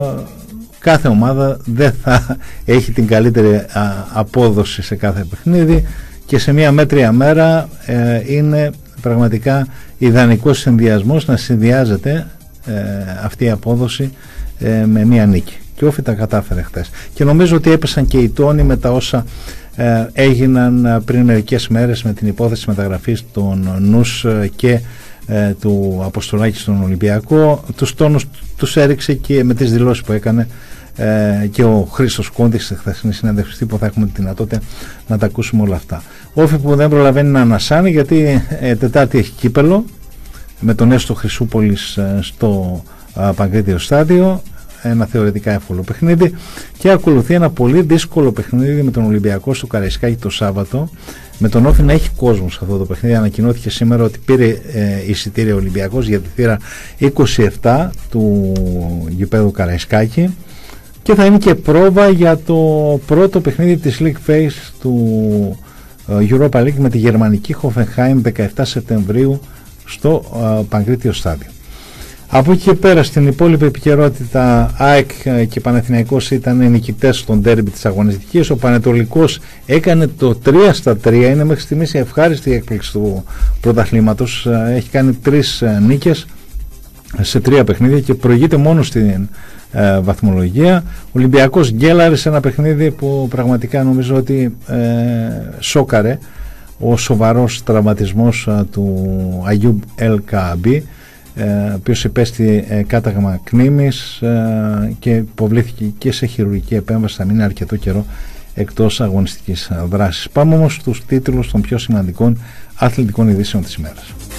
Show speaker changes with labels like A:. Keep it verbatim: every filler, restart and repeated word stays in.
A: κάθε ομάδα δεν θα έχει την καλύτερη απόδοση σε κάθε παιχνίδι και σε μια μέτρια μέρα ε, είναι πραγματικά ιδανικός συνδυασμός να συνδυάζεται ε, αυτή η απόδοση ε, με μια νίκη, και όφι τα κατάφερε χθες και νομίζω ότι έπεσαν και οι τόνοι με τα όσα ε, έγιναν πριν μερικές μέρες με την υπόθεση μεταγραφής των Νους και ε, του Αποστολάκη στον Ολυμπιακό. Τους τόνους τους έριξε και με τις δηλώσεις που έκανε ε, και ο Χρήστος Κόντης στη χθεσινή συνέντευξη που θα έχουμε τη δυνατότητα να τα ακούσουμε όλα αυτά. Όφι που δεν προλαβαίνει να ανασάνει, γιατί ε, Τετάρτη έχει κύπελο με τον Έστω Χρυσούπολης ε, στο ε, Παγκρίτιο Στάδιο, ένα θεωρητικά εύκολο παιχνίδι, και ακολουθεί ένα πολύ δύσκολο παιχνίδι με τον Ολυμπιακό στο Καραϊσκάκι το Σάββατο, με τον Όφι να έχει κόσμο σε αυτό το παιχνίδι. Ανακοινώθηκε σήμερα ότι πήρε ε, εισιτήρια ο Ολυμπιακός για τη θύρα είκοσι επτά του γηπέδου Καραϊσκάκι και θα είναι και πρόβα για το πρώτο παιχνίδι της League Phase του ε, Europa League με τη γερμανική Hoffenheim δεκαεπτά Σεπτεμβρίου στο ε, Παγκρίτιο Στάδιο. Από εκεί και πέρα στην υπόλοιπη επικαιρότητα, ΑΕΚ και Παναθηναϊκός ήταν οι νικητές στον ντέρμπι της αγωνιστικής. Ο Πανετολικός έκανε το τρία στα τρία, είναι μέχρι στιγμής η ευχάριστη έκπληξη του πρωταθλήματος. Έχει κάνει τρεις νίκες σε τρία παιχνίδια και προηγείται μόνο στην ε, βαθμολογία. Ο Ολυμπιακός γκέλαρε σε ένα παιχνίδι που πραγματικά νομίζω ότι ε, σόκαρε ο σοβαρός τραυματισμός ε, του Αγιούμπ Ελ Κααμπή, ο οποίος υπέστη ε, κάταγμα κνήμης ε, και υποβλήθηκε και σε χειρουργική επέμβαση. Θα μείνει αρκετό καιρό εκτός αγωνιστικής δράσης. Πάμε όμως στους τίτλους των πιο σημαντικών αθλητικών ειδήσεων της ημέρας.